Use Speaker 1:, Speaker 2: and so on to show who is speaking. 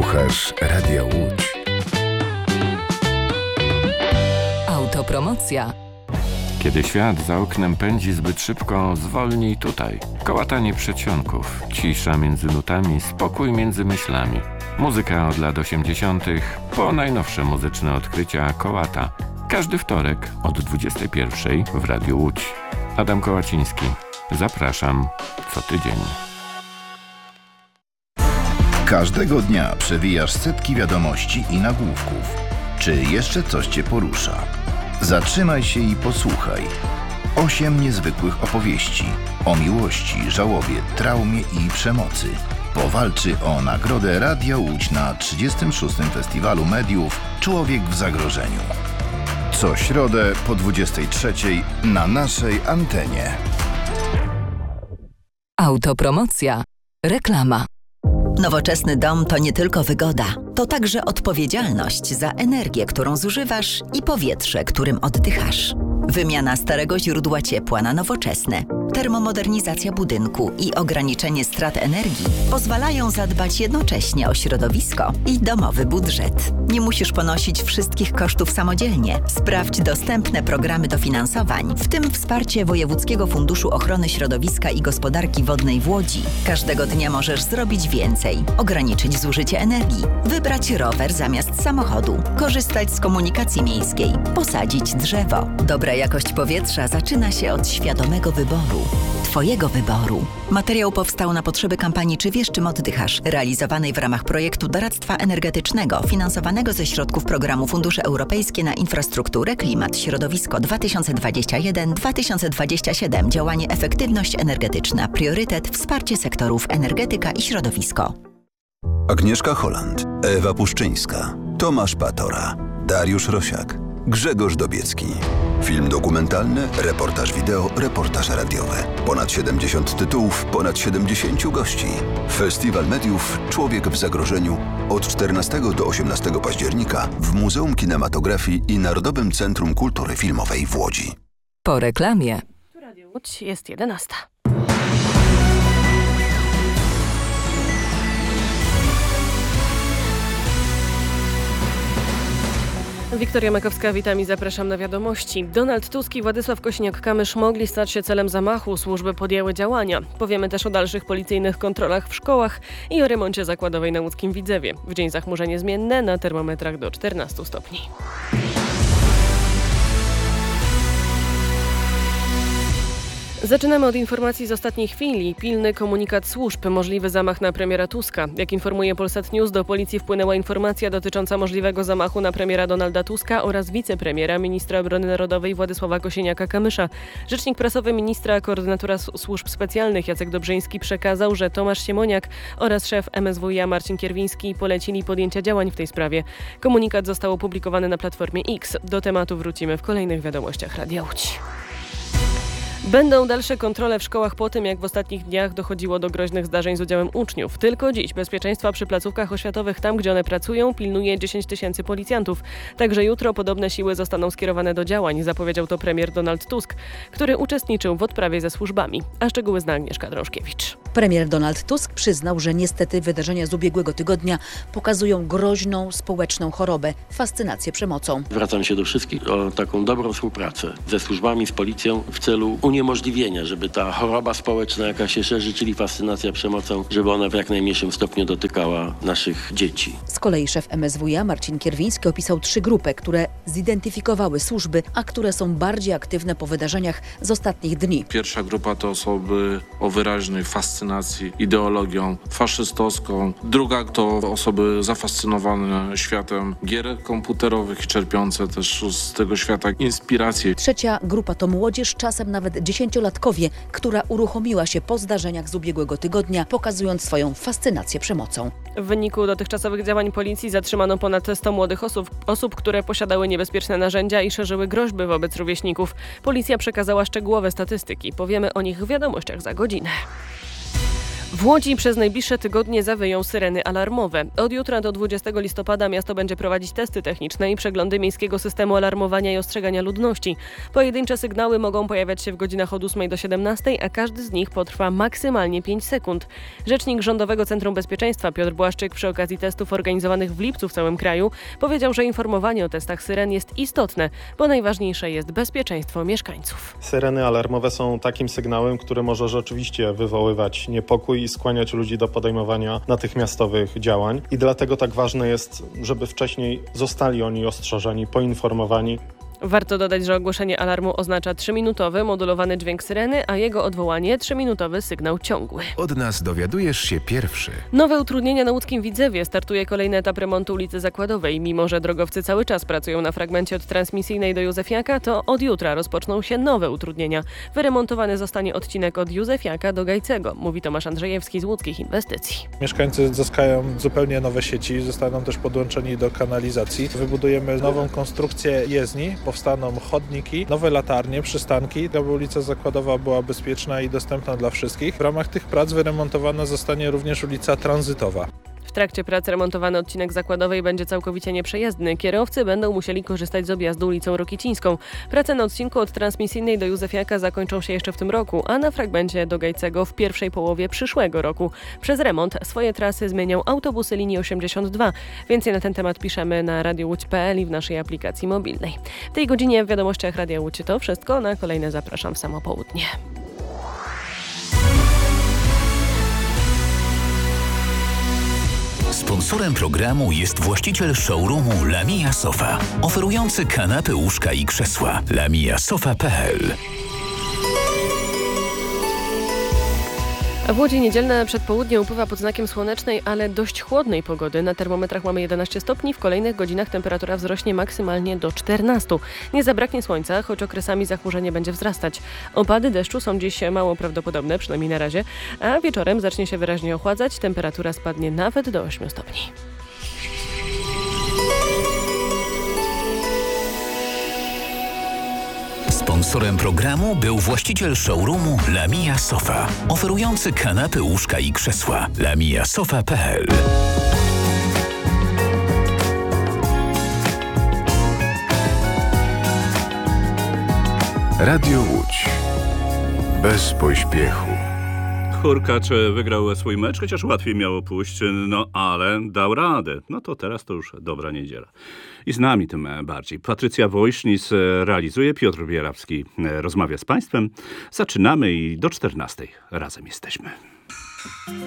Speaker 1: Słuchasz Radia Łódź.
Speaker 2: Autopromocja.
Speaker 3: Kiedy świat za oknem pędzi zbyt szybko, zwolnij tutaj. Kołatanie przedsionków, cisza między nutami, spokój między myślami. Muzyka od lat 80. po najnowsze muzyczne odkrycia Kołata. Każdy wtorek od 21 w Radiu Łódź. Adam Kołaciński. Zapraszam co tydzień.
Speaker 1: Każdego dnia przewijasz setki wiadomości i nagłówków. Czy jeszcze coś Cię porusza? Zatrzymaj się i posłuchaj. 8 niezwykłych opowieści o miłości, żałobie, traumie i przemocy. Powalczy o nagrodę Radia Łódź na 36. Festiwalu Mediów Człowiek w zagrożeniu. Co środę po 23 na naszej antenie.
Speaker 2: Autopromocja. Reklama.
Speaker 4: Nowoczesny dom to nie tylko wygoda, to także odpowiedzialność za energię, którą zużywasz i powietrze, którym oddychasz. Wymiana starego źródła ciepła na nowoczesne, termomodernizacja budynku i ograniczenie strat energii pozwalają zadbać jednocześnie o środowisko i domowy budżet. Nie musisz ponosić wszystkich kosztów samodzielnie. Sprawdź dostępne programy dofinansowań, w tym wsparcie Wojewódzkiego Funduszu Ochrony Środowiska i Gospodarki Wodnej w Łodzi. Każdego dnia możesz zrobić więcej, ograniczyć zużycie energii, wybrać rower zamiast samochodu, korzystać z komunikacji miejskiej, posadzić drzewo. Dobra jakość powietrza zaczyna się od świadomego wyboru. Twojego wyboru. Materiał powstał na potrzeby kampanii Czy wiesz, czym oddychasz? Realizowanej w ramach projektu doradztwa energetycznego finansowanego ze środków programu Fundusze Europejskie na infrastrukturę, klimat, środowisko 2021-2027. Działanie efektywność energetyczna. Priorytet wsparcie sektorów energetyka i środowisko.
Speaker 5: Agnieszka Holland, Ewa Puszczyńska, Tomasz Patora, Dariusz Rosiak, Grzegorz Dobiecki. Film dokumentalny, reportaż wideo, reportaż radiowy. Ponad 70 tytułów, ponad 70 gości. Festiwal Mediów Człowiek w zagrożeniu od 14 do 18 października w Muzeum Kinematografii i Narodowym Centrum Kultury Filmowej w Łodzi.
Speaker 2: Po reklamie.
Speaker 6: Tu Radio Łódź jest 11. Wiktoria Makowska, witam i zapraszam na wiadomości. Donald Tusk i Władysław Kosiniak-Kamysz mogli stać się celem zamachu. Służby podjęły działania. Powiemy też o dalszych policyjnych kontrolach w szkołach i o remoncie zakładowej na łódzkim Widzewie. W dzień zachmurzenie zmienne, na termometrach do 14 stopni. Zaczynamy od informacji z ostatniej chwili. Pilny komunikat służb, możliwy zamach na premiera Tuska. Jak informuje Polsat News, do policji wpłynęła informacja dotycząca możliwego zamachu na premiera Donalda Tuska oraz wicepremiera, ministra obrony narodowej Władysława Kosiniaka-Kamysza. Rzecznik prasowy ministra, koordynatora służb specjalnych Jacek Dobrzyński przekazał, że Tomasz Siemoniak oraz szef MSWiA Marcin Kierwiński polecili podjęcia działań w tej sprawie. Komunikat został opublikowany na Platformie X. Do tematu wrócimy w kolejnych wiadomościach Radia Łódź. Będą dalsze kontrole w szkołach po tym, jak w ostatnich dniach dochodziło do groźnych zdarzeń z udziałem uczniów. Tylko dziś bezpieczeństwa przy placówkach oświatowych, tam gdzie one pracują, pilnuje 10 000 policjantów. Także jutro podobne siły zostaną skierowane do działań, zapowiedział to premier Donald Tusk, który uczestniczył w odprawie ze służbami. A szczegóły zna Agnieszka Drążkiewicz.
Speaker 7: Premier Donald Tusk przyznał, że niestety wydarzenia z ubiegłego tygodnia pokazują groźną społeczną chorobę, fascynację przemocą.
Speaker 8: Zwracam się do wszystkich o taką dobrą współpracę ze służbami, z policją w celu uniemożliwienia, żeby ta choroba społeczna, jaka się szerzy, czyli fascynacja przemocą, żeby ona w jak najmniejszym stopniu dotykała naszych dzieci.
Speaker 7: Z kolei szef MSWiA Marcin Kierwiński opisał 3 grupy, które zidentyfikowały służby, a które są bardziej aktywne po wydarzeniach z ostatnich dni.
Speaker 9: Pierwsza grupa to osoby o wyraźnej fascynacji ideologią faszystowską. Druga to osoby zafascynowane światem gier komputerowych i czerpiące też z tego świata inspiracje.
Speaker 7: Trzecia grupa to młodzież, czasem nawet 10-latkowie, która uruchomiła się po zdarzeniach z ubiegłego tygodnia, pokazując swoją fascynację przemocą.
Speaker 6: W wyniku dotychczasowych działań policji zatrzymano ponad 100 młodych osób, które posiadały niebezpieczne narzędzia i szerzyły groźby wobec rówieśników. Policja przekazała szczegółowe statystyki. Powiemy o nich w wiadomościach za godzinę. W Łodzi przez najbliższe tygodnie zawyją syreny alarmowe. Od jutra do 20 listopada miasto będzie prowadzić testy techniczne i przeglądy miejskiego systemu alarmowania i ostrzegania ludności. Pojedyncze sygnały mogą pojawiać się w godzinach od 8 do 17, a każdy z nich potrwa maksymalnie 5 sekund. Rzecznik Rządowego Centrum Bezpieczeństwa Piotr Błaszczyk przy okazji testów organizowanych w lipcu w całym kraju powiedział, że informowanie o testach syren jest istotne, bo najważniejsze jest bezpieczeństwo mieszkańców.
Speaker 10: Syreny alarmowe są takim sygnałem, który może rzeczywiście wywoływać niepokój i skłaniać ludzi do podejmowania natychmiastowych działań. I dlatego tak ważne jest, żeby wcześniej zostali oni ostrzeżeni, poinformowani.
Speaker 6: Warto dodać, że ogłoszenie alarmu oznacza 3-minutowy modulowany dźwięk syreny, a jego odwołanie 3-minutowy sygnał ciągły.
Speaker 11: Od nas dowiadujesz się pierwszy.
Speaker 6: Nowe utrudnienia na łódzkim Widzewie. Startuje kolejny etap remontu ulicy Zakładowej. Mimo że drogowcy cały czas pracują na fragmencie od Transmisyjnej do Józefiaka, to od jutra rozpoczną się nowe utrudnienia. Wyremontowany zostanie odcinek od Józefiaka do Gajcego, mówi Tomasz Andrzejewski z Łódzkich Inwestycji.
Speaker 12: Mieszkańcy zyskają zupełnie nowe sieci, zostaną też podłączeni do kanalizacji. Wybudujemy nową konstrukcję jezdni. Powstaną chodniki, nowe latarnie, przystanki, aby ulica Zakładowa była bezpieczna i dostępna dla wszystkich. W ramach tych prac wyremontowana zostanie również ulica Tranzytowa.
Speaker 6: W trakcie prac remontowany odcinek Zakładowej będzie całkowicie nieprzejezdny. Kierowcy będą musieli korzystać z objazdu ulicą Rokicińską. Prace na odcinku od Transmisyjnej do Józefiaka zakończą się jeszcze w tym roku, a na fragmencie do Gajcego w pierwszej połowie przyszłego roku. Przez remont swoje trasy zmienią autobusy linii 82. Więcej na ten temat piszemy na radiołódź.pl i w naszej aplikacji mobilnej. W tej godzinie w wiadomościach Radia Łódź to wszystko. Na kolejne zapraszam w samo południe.
Speaker 13: Sponsorem programu jest właściciel showroomu Lamia Sofa, oferujący kanapy, łóżka i krzesła. lamiasofa.pl.
Speaker 6: A w Łodzi niedzielne przedpołudnie upływa pod znakiem słonecznej, ale dość chłodnej pogody. Na termometrach mamy 11 stopni, w kolejnych godzinach temperatura wzrośnie maksymalnie do 14. Nie zabraknie słońca, choć okresami zachmurzenie będzie wzrastać. Opady deszczu są dziś mało prawdopodobne, przynajmniej na razie, a wieczorem zacznie się wyraźnie ochładzać, temperatura spadnie nawet do 8 stopni.
Speaker 13: Sponsorem programu był właściciel showroomu Lamia Sofa, oferujący kanapy, łóżka i krzesła. lamiasofa.pl.
Speaker 11: Radio Łódź. Bez pośpiechu.
Speaker 14: Hurkacz wygrał swój mecz, chociaż łatwiej miało pójść, no ale dał radę. No to teraz to już dobra niedziela. I z nami tym bardziej. Patrycja Wojsznis realizuje, Piotr Bierawski rozmawia z Państwem. Zaczynamy i do 14 razem jesteśmy.